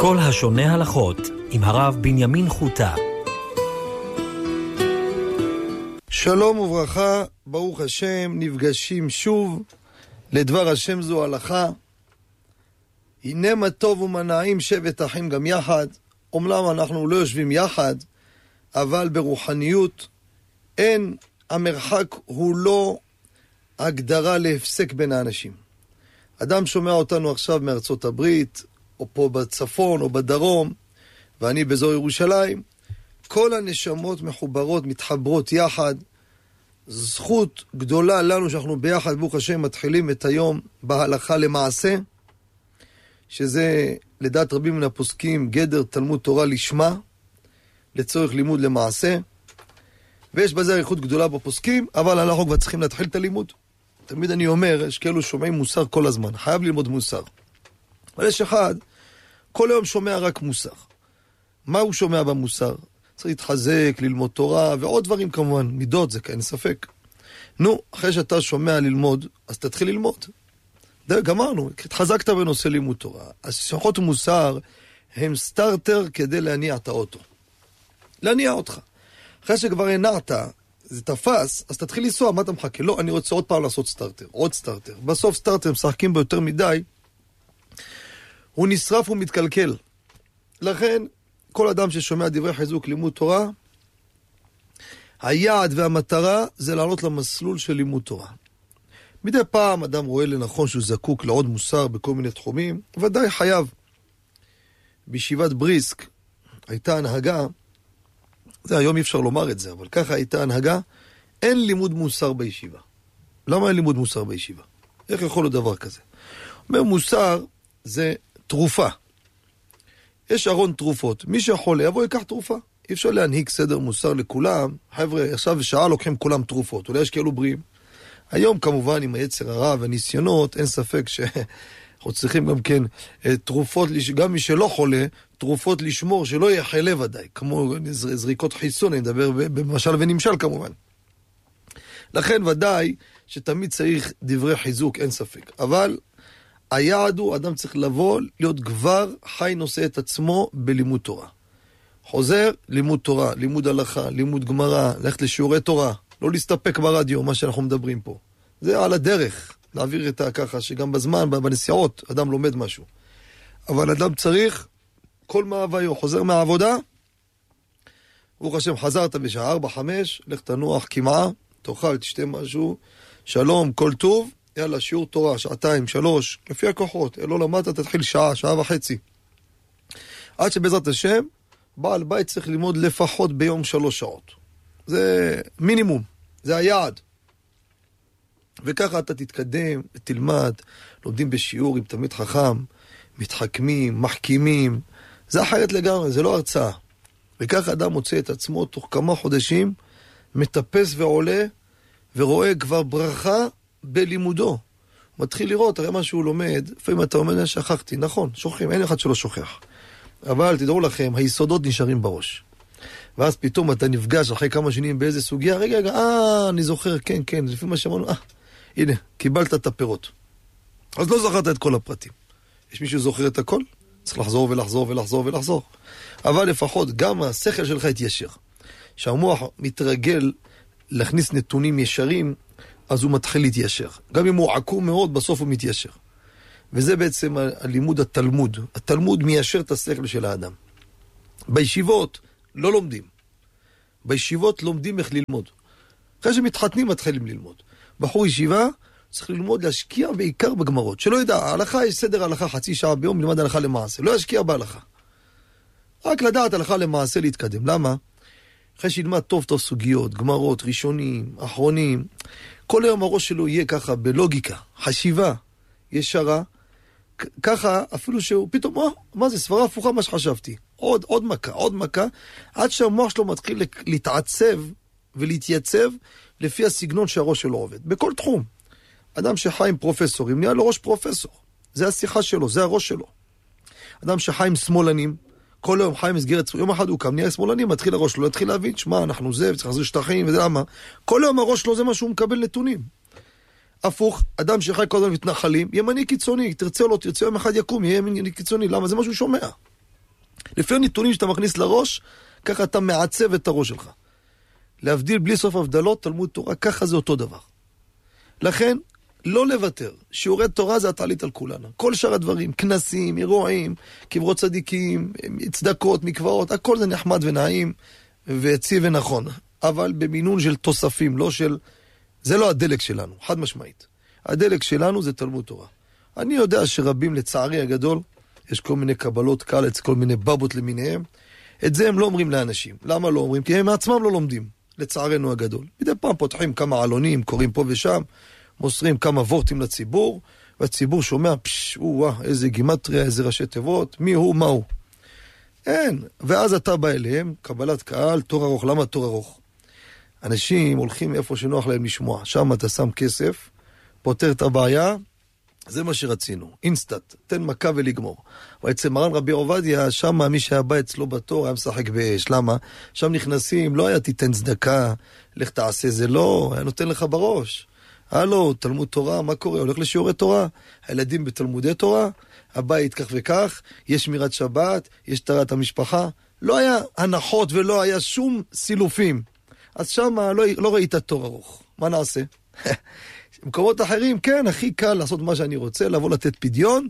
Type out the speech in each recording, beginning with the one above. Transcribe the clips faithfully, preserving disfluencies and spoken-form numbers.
כל השונה הלכות עם הרב בנימין חוטה. שלום וברכה, ברוך השם, נפגשים שוב לדבר השם זו הלכה. הנה מה טוב ומה נעים שבת אחים גם יחד. אומנם אנחנו לא יושבים יחד, אבל ברוחניות אין, המרחק הוא לא הגדרה להפסק בין האנשים. אדם שומע אותנו עכשיו מארצות הברית, או פה בצפון או בדרום, ואני באזור ירושלים, כל הנשמות מחוברות, מתחברות יחד. זכות גדולה לנו שאנחנו ביחד, ברוך השם, מתחילים את היום בהלכה למעשה, שזה לדעת רבים מן הפוסקים גדר תלמוד תורה לשמה, לצורך לימוד למעשה, ויש בזה עריכות גדולה בפוסקים, אבל אנחנו כבר צריכים להתחיל את הלימוד. תמיד אני אומר, יש כאלו שומעים מוסר כל הזמן, חייב ללמוד מוסר. אבל יש אחד, כל היום שומע רק מוסר. מה הוא שומע במוסר? צריך להתחזק, ללמוד תורה, ועוד דברים כמובן, מידות, זה כאין ספק. נו, אחרי שאתה שומע ללמוד, אז תתחיל ללמוד. די, גמרנו, התחזקת בנושא לימוד תורה. אז שמחות מוסר הם סטארטר כדי להניע את האוטו. להניע אותך. אחרי שכבר הנעת, זה תפס, אז תתחיל לנסוע, מה אתה מחכה? לא, אני רוצה עוד פעם לעשות סטארטר, עוד סטארטר. בסוף סטארטר משחקים בו יותר מדי, הוא נשרף ומתקלקל. לכן, כל אדם ששומע דברי חיזוק לימוד תורה, היעד והמטרה זה לעלות למסלול של לימוד תורה. מדי פעם אדם רואה לנכון שהוא זקוק לעוד מוסר בכל מיני תחומים, ודאי חייב. בישיבת בריסק הייתה הנהגה, זה היום אי אפשר לומר את זה, אבל ככה הייתה הנהגה, אין לימוד מוסר בישיבה. למה אין לימוד מוסר בישיבה? איך יכול להיות דבר כזה? אומר, מוסר זה תרופה. יש ארון תרופות. מי שיכול יבוא ייקח תרופה. אי אפשר להנהיג סדר מוסר לכולם. חבר'ה, עכשיו שעה לוקחים כולם תרופות. אולי יש כאלו בריאים. היום כמובן עם היצר הרע והניסיונות, אין ספק שאנחנו צריכים גם כן תרופות, גם מי שלא חולה, תרופות לשמור שלא יחלה ודאי. כמו זריקות חיסון, אני מדבר במשל ונמשל כמובן. לכן ודאי שתמיד צריך דברי חיזוק, אין ספק. אבל היעד הוא, אדם צריך לבוא, להיות כבר חי נושא את עצמו בלימוד תורה. חוזר, לימוד תורה, לימוד הלכה, לימוד גמרא, ללכת לשיעורי תורה, לא להסתפק ברדיו, מה שאנחנו מדברים פה. זה על הדרך, להעביר את ככה, שגם בזמן, בנסיעות, אדם לומד משהו. אבל אדם צריך, כל מאוויו, חוזר מהעבודה, ברוך השם, חזרת בשעה ארבע חמש, לך תנוח כמעה, תאכל, תשתה משהו, שלום, כל טוב, יאללה, שיעור תורה, שעתיים, שלוש, לפי הכוחות, לא למדת, תתחיל שעה, שעה וחצי. עד שבעזרת השם, בעל בית צריך ללמוד לפחות ביום שלוש שעות. זה מינימום, זה היעד. וככה אתה תתקדם, תלמד, לומדים בשיעור עם תלמיד חכם, מתחכמים, מחכימים, זה אחרת לגמרי, זה לא הרצאה. וככה אדם מוצא את עצמו תוך כמה חודשים, מטפס ועולה, ורואה כבר ברכה, בלימודו. מתחיל לראות, הרי מה שהוא לומד, לפעמים אתה אומר, שכחתי, נכון, שוכחים, אין אחד שלא שוכח. אבל תדעו לכם, היסודות נשארים בראש. ואז פתאום אתה נפגש אחרי כמה שנים באיזה סוגיה, רגע, רגע, אה, אני זוכר, כן, כן, לפי מה שאמרנו, אה, הנה, קיבלת את הפירות. אז לא זכרת את כל הפרטים. יש מישהו זוכר את הכל? צריך לחזור ולחזור ולחזור ולחזור. אבל לפחות גם השכל שלך יתיישר. שהמוח מתרגל להכניס נתונים ישרים, אז הוא מתחיל להתיישר. גם אם הוא עקום מאוד, בסוף הוא מתיישר. וזה בעצם הלימוד התלמוד. התלמוד מיישר את השכל של האדם. בישיבות לא לומדים. בישיבות לומדים איך ללמוד. אחרי שמתחתנים מתחילים ללמוד. בחור ישיבה צריך ללמוד להשקיע בעיקר בגמרות. שלא ידע, ההלכה יש סדר הלכה חצי שעה ביום, ללמד הלכה למעשה. לא ישקיע בהלכה. רק לדעת הלכה למעשה להתקדם. למה? אחרי שילמד טוב טוב סוגיות, גמרות, ראשונים, אחרונים, כל היום הראש שלו יהיה ככה בלוגיקה, חשיבה, ישרה, ככה אפילו שהוא פתאום, מה, מה זה, סברה הפוכה מה שחשבתי, עוד, עוד מכה, עוד מכה, עד שהמוח שלו מתחיל להתעצב ולהתייצב לפי הסגנון שהראש שלו עובד, בכל תחום. אדם שחי עם פרופסורים, נהיה לו ראש פרופסור, זה השיחה שלו, זה הראש שלו. אדם שחי עם שמאלנים, כל יום חי מסגרת, יום אחד הוא קם, נהיה שמאלני, מתחיל הראש שלו, להתחיל להבין, שמה, אנחנו זה, וצריך להחזיר שטחים, וזה למה. כל יום הראש שלו זה מה שהוא מקבל נתונים. הפוך, אדם שחי כל הזמן מתנחלים, ימני קיצוני, תרצה או לא תרצה, יום אחד יקום, יהיה ימני קיצוני, למה? זה מה שהוא שומע. לפי הנתונים שאתה מכניס לראש, ככה אתה מעצב את הראש שלך. להבדיל בלי סוף הבדלות, תלמוד תורה, ככה זה אותו דבר. לכן, לא לוותר. שיעורי תורה זה התעלית על כולנו. כל שאר הדברים, כנסים, אירועים, קברות צדיקים, צדקות, מקוואות, הכל זה נחמד ונעים, ויציב ונכון. אבל במינון של תוספים, לא של... זה לא הדלק שלנו, חד משמעית. הדלק שלנו זה תלמוד תורה. אני יודע שרבים, לצערי הגדול, יש כל מיני קבלות קלץ, כל מיני בבות למיניהם. את זה הם לא אומרים לאנשים. למה לא אומרים? כי הם מעצמם לא לומדים, לצערנו הגדול. מדי פעם פותחים כמה עלונים, קוראים פה ושם, מוסרים כמה וורטים לציבור, והציבור שומע, פש, וואה, איזה גימטריה, איזה ראשי תיבות, מי הוא, מה הוא. אין. ואז אתה בא אליהם, קבלת קהל, תור ארוך. למה תור ארוך? אנשים הולכים איפה שנוח להם לשמוע. שם אתה שם כסף, פותר את הבעיה, זה מה שרצינו. אינסטאט, תן מכה ולגמור. ואצל מרן רבי עובדיה, שם מי שהיה בא אצלו בתור, היה משחק באש. למה? שם נכנסים, לא היה תיתן צדקה, לך תעשה זה לא, היה נותן לך בראש. הלו, תלמוד תורה, מה קורה? הולך לשיעורי תורה, הילדים בתלמודי תורה, הבית כך וכך, יש שמירת שבת, יש תרת המשפחה, לא היה הנחות ולא היה שום סילופים. אז שם לא, לא ראית תור ארוך. מה נעשה? במקומות אחרים, כן, הכי קל לעשות מה שאני רוצה, לבוא לתת פדיון.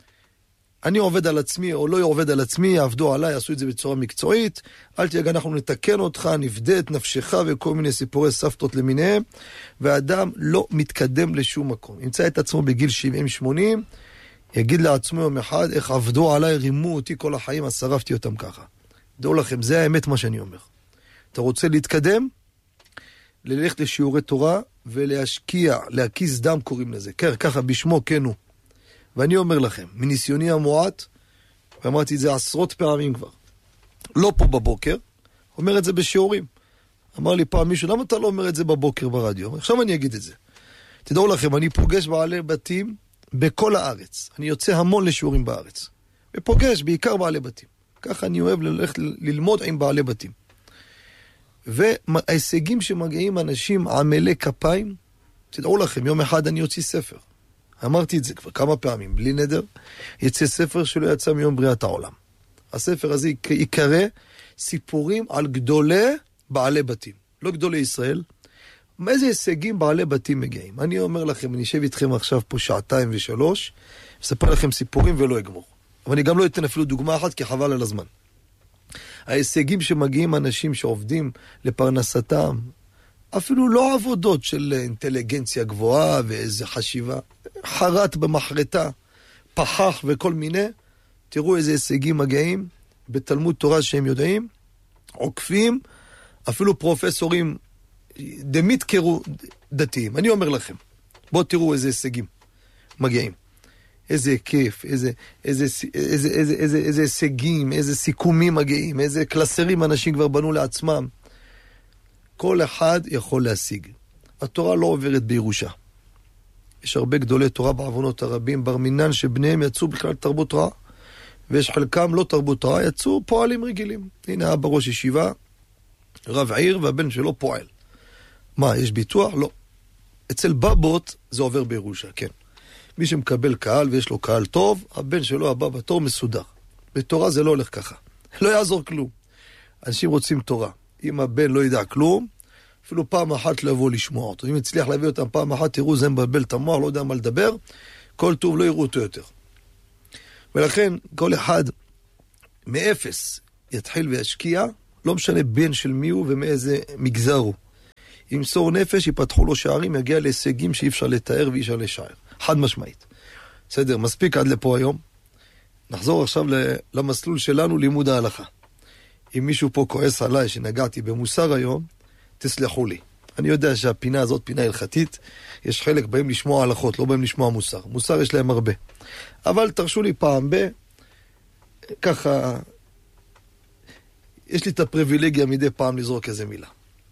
אני עובד על עצמי או לא עובד על עצמי, יעבדו עליי, יעשו את זה בצורה מקצועית. אל תיגע, אנחנו נתקן אותך, נפדה את נפשך וכל מיני סיפורי סבתות למיניהם. והאדם לא מתקדם לשום מקום. ימצא את עצמו בגיל שבעים שמונים, יגיד לעצמו יום אחד, איך עבדו עליי, רימו אותי כל החיים, אז שרפתי אותם ככה. דעו לכם, זה האמת מה שאני אומר. אתה רוצה להתקדם? ללכת לשיעורי תורה ולהשקיע, להקיס דם קוראים לזה. כן, ככה בשמו כן הוא. ואני אומר לכם, מניסיוני המועט, ואמרתי את זה עשרות פעמים כבר, לא פה בבוקר, אומר את זה בשיעורים. אמר לי פעם מישהו, למה אתה לא אומר את זה בבוקר ברדיו? עכשיו אני אגיד את זה. תדעו לכם, אני פוגש בעלי בתים בכל הארץ. אני יוצא המון לשיעורים בארץ. ופוגש בעיקר בעלי בתים. ככה אני אוהב ללכת ללמוד עם בעלי בתים. וההישגים שמגיעים אנשים עמלי כפיים, תדעו לכם, יום אחד אני יוציא ספר. אמרתי את זה כבר כמה פעמים, בלי נדר, יצא ספר שלא יצא מיום בריאת העולם. הספר הזה יקרא סיפורים על גדולי בעלי בתים, לא גדולי ישראל. מאיזה הישגים בעלי בתים מגיעים? אני אומר לכם, אני אשב איתכם עכשיו פה שעתיים ושלוש, אספר לכם סיפורים ולא אגמור. אבל אני גם לא אתן אפילו דוגמה אחת, כי חבל על הזמן. ההישגים שמגיעים אנשים שעובדים לפרנסתם, אפילו לא עבודות של אינטליגנציה גבוהה ואיזו חשיבה, חרט במחרטה, פחח וכל מיני, תראו איזה הישגים מגיעים בתלמוד תורה שהם יודעים, עוקפים, אפילו פרופסורים דמית קרו דתיים. אני אומר לכם, בואו תראו איזה הישגים מגיעים. איזה כיף, איזה, איזה, איזה, איזה, איזה, איזה הישגים, איזה סיכומים מגיעים, איזה קלסרים אנשים כבר בנו לעצמם. כל אחד יכול להשיג. התורה לא עוברת בירושה. יש הרבה גדולי תורה בעוונות הרבים, בר מינן שבניהם יצאו בכלל תרבות רעה, ויש חלקם לא תרבות רעה, יצאו פועלים רגילים. הנה אבא ראש ישיבה, רב עיר, והבן שלו פועל. מה, יש ביטוח? לא. אצל בבות זה עובר בירושה, כן. מי שמקבל קהל ויש לו קהל טוב, הבן שלו הבא בתור מסודר. בתורה זה לא הולך ככה. לא יעזור כלום. אנשים רוצים תורה. אם הבן לא ידע כלום, אפילו פעם אחת לא יבוא לשמוע אותו. אם הצליח להביא אותם פעם אחת, תראו, זה מבלבל את המוח, לא יודע מה לדבר, כל טוב לא יראו אותו יותר. ולכן, כל אחד מאפס יתחיל וישקיע, לא משנה בן של מי הוא ומאיזה מגזר הוא. ימסור נפש, יפתחו לו שערים, יגיע להישגים שאי אפשר לתאר ואי אפשר לשער. חד משמעית. בסדר, מספיק עד לפה היום. נחזור עכשיו למסלול שלנו, לימוד ההלכה. אם מישהו פה כועס עליי שנגעתי במוסר היום, תסלחו לי. אני יודע שהפינה הזאת פינה הלכתית, יש חלק בהם לשמוע הלכות, לא בהם לשמוע מוסר. מוסר יש להם הרבה. אבל תרשו לי פעם ב... ככה... יש לי את הפריבילגיה מדי פעם לזרוק איזה מילה.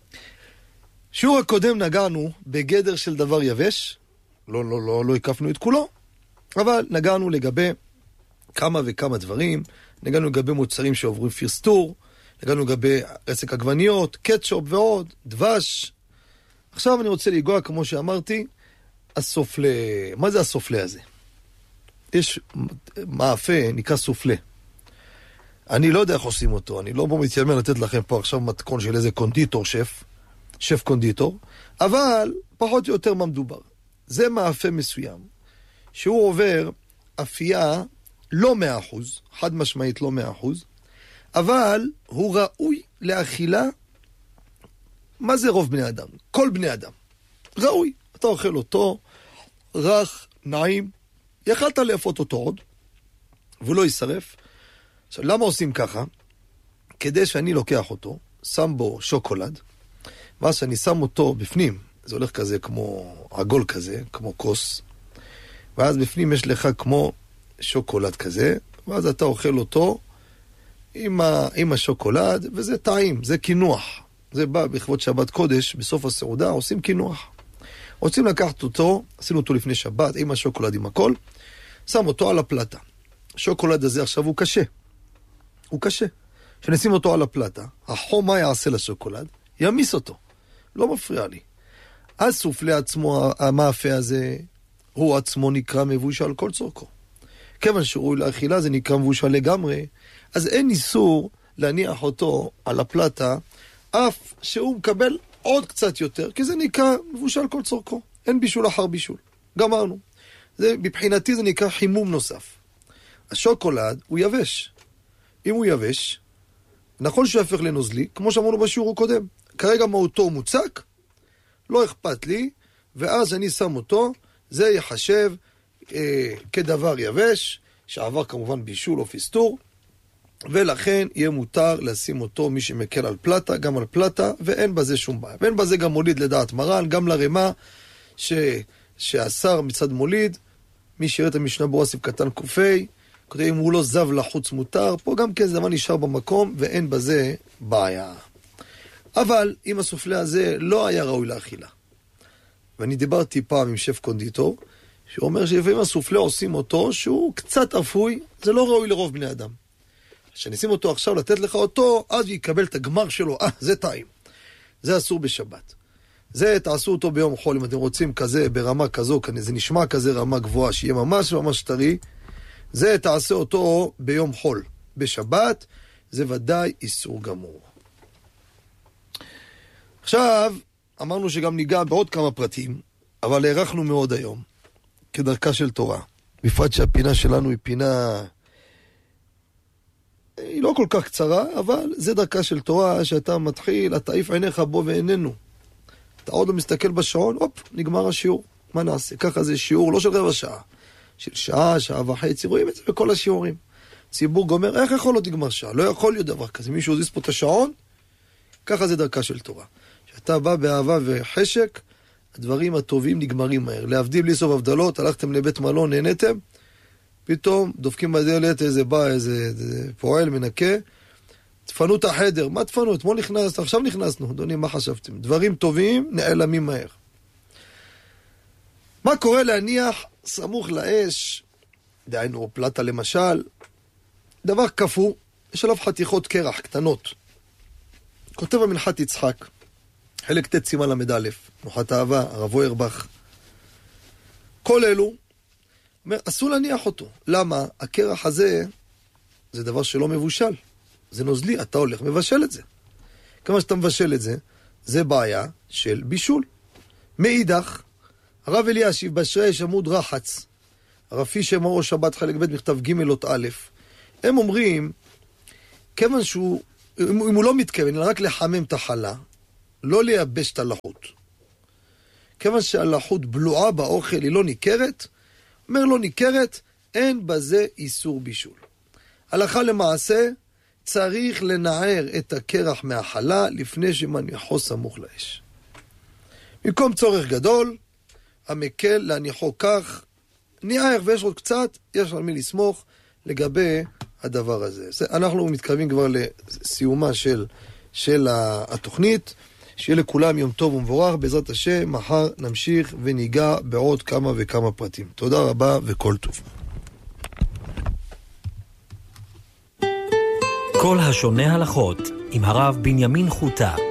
שיעור הקודם נגענו בגדר של דבר יבש, לא, לא, לא, לא הקפנו את כולו, אבל נגענו לגבי כמה וכמה דברים, נגענו לגבי מוצרים שעוברים פירסטור, נגענו לגבי רסק עגבניות, קטשופ ועוד, דבש. עכשיו אני רוצה לגוע, כמו שאמרתי, הסופלה. מה זה הסופלה הזה? יש מאפה, נקרא סופלה. אני לא יודע איך עושים אותו, אני לא בוא מתיימר לתת לכם פה עכשיו מתכון של איזה קונדיטור שף, שף קונדיטור, אבל פחות או יותר מה מדובר. זה מאפה מסוים, שהוא עובר אפייה לא מאה אחוז, חד משמעית לא מאה אחוז, אבל הוא ראוי לאכילה. מה זה רוב בני אדם? כל בני אדם. ראוי. אתה אוכל אותו, רך, נעים, יכלת לאפות אותו עוד, והוא לא יישרף. עכשיו, למה עושים ככה? כדי שאני לוקח אותו, שם בו שוקולד, ואז שאני שם אותו בפנים, זה הולך כזה כמו עגול כזה, כמו כוס, ואז בפנים יש לך כמו שוקולד כזה, ואז אתה אוכל אותו עם, ה, עם השוקולד, וזה טעים, זה כינוח. זה בא בכבוד שבת קודש, בסוף הסעודה, עושים כינוח. רוצים לקחת אותו, עשינו אותו לפני שבת, עם השוקולד, עם הכל, שם אותו על הפלטה. השוקולד הזה עכשיו הוא קשה. הוא קשה. כשנשים אותו על הפלטה, החום מה יעשה לשוקולד? ימיס אותו. לא מפריע לי. הסופלי עצמו, המאפה הזה, הוא עצמו נקרא מבושל כל צורכו. כיוון שהוא לאכילה זה נקרא מבושל לגמרי, אז אין איסור להניח אותו על הפלטה, אף שהוא מקבל עוד קצת יותר, כי זה נקרא מבושל כל צורכו. אין בישול אחר בישול. גמרנו. זה, מבחינתי זה נקרא חימום נוסף. השוקולד הוא יבש. אם הוא יבש, נכון שהוא יפך לנוזלי, כמו שאמרנו בשיעור הקודם. כרגע מהותו הוא מוצק, לא אכפת לי, ואז אני שם אותו, זה יחשב אה, כדבר יבש, שעבר כמובן בישול או פיסטור, ולכן יהיה מותר לשים אותו מי שמקל על פלטה, גם על פלטה, ואין בזה שום בעיה. ואין בזה גם מוליד לדעת מרן, גם לרמה ש... שהשר מצד מוליד, מי שיראה את המשנה ברורה קטן קופי, כותב אם הוא לא זב לחוץ מותר, פה גם כן זה דבר נשאר במקום, ואין בזה בעיה. אבל אם הסופלה הזה לא היה ראוי לאכילה, ואני דיברתי פעם עם שף קונדיטור, שאומר שלפעמים הסופלה עושים אותו, שהוא קצת אפוי, זה לא ראוי לרוב בני אדם. כשנשים אותו עכשיו לתת לך אותו, אז יקבל את הגמר שלו, אה, זה טעים. זה אסור בשבת. זה תעשו אותו ביום חול, אם אתם רוצים כזה, ברמה כזו, זה נשמע כזה רמה גבוהה, שיהיה ממש ממש טרי, זה תעשה אותו ביום חול. בשבת, זה ודאי איסור גמור. עכשיו, אמרנו שגם ניגע בעוד כמה פרטים, אבל הערכנו מאוד היום, כדרכה של תורה. בפרט שהפינה שלנו היא פינה, היא לא כל כך קצרה, אבל זה דרכה של תורה, שאתה מתחיל, אתה עיף עיניך בו ואיננו. אתה עוד לא מסתכל בשעון, הופ, נגמר השיעור. מה נעשה? ככה זה שיעור לא של רבע שעה, של שעה, שעה וחצי, רואים את זה בכל השיעורים. ציבור גומר, איך יכול להיות נגמר שעה? לא יכול להיות דבר כזה. מישהו עוזיס פה את השעון, ככה זה דרכה של תורה. שאתה בא באהבה וחשק, הדברים הטובים נגמרים מהר. להבדיל בלי סוף הבדלות, הלכתם לבית מלון, נהנתם, פתאום דופקים בדלת, איזה בא, איזה, איזה פועל, מנקה, תפנו את החדר. מה תפנו? אתמול נכנס, עכשיו נכנסנו. אדוני, מה חשבתם? דברים טובים נעלמים מהר. מה קורה להניח סמוך לאש, דהיינו פלטה למשל, דבר כפו, יש עליו חתיכות קרח קטנות. כותב המנחת יצחק, חלק ת' סימן למד א', מוחת אהבה, הרבו ירבך. כל אלו, אומר, אסור להניח אותו. למה? הקרח הזה, זה דבר שלא מבושל. זה נוזלי, אתה הולך, מבשל את זה. כמה שאתה מבשל את זה, זה בעיה של בישול. מאידך, הרב אלישיב בשרש עמוד רחץ, הרב פישר מאור שבת חלק ב' מכתב ג' אות א', הם אומרים, כיוון שהוא, אם, אם הוא לא מתכוון, אלא רק לחמם את החלה, לא לייבש את הלחות. כיוון שהלחות בלועה באוכל היא לא ניכרת, אומר לא ניכרת, אין בזה איסור בישול. הלכה למעשה, צריך לנער את הקרח מהחלה לפני שמניחו סמוך לאש. במקום צורך גדול, המקל להניחו כך, ניער ויש עוד קצת, יש על מי לסמוך לגבי הדבר הזה. אנחנו מתקרבים כבר לסיומה של, של התוכנית, שיהיה לכולם יום טוב ומבורך, בעזרת השם, מחר נמשיך וניגע בעוד כמה וכמה פרטים. תודה רבה וכל טוב. כל השונה הלכות עם הרב בנימין חוטה.